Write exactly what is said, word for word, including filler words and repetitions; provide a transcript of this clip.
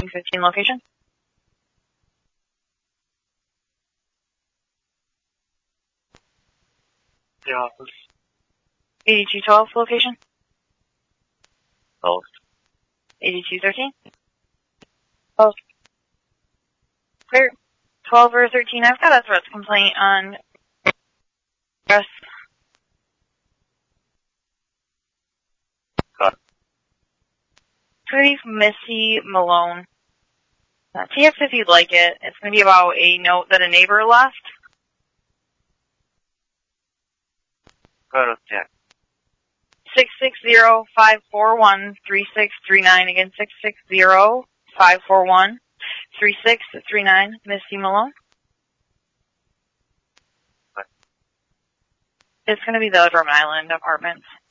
fifteen location. The office. eighty-two twelve location. Both. eighty-two thirteen. Both. Clear. twelve or thirteen, I've got a threats complaint on address. Got Pretty Missy Malone. Uh, T X if you'd like it. It's going to be about a note that a neighbor left. Go to check. six six zero, five four one, three six three nine. Again, six six zero, five four one, three six three nine. Missy Malone. What? It's going to be the Drummond Island Apartments.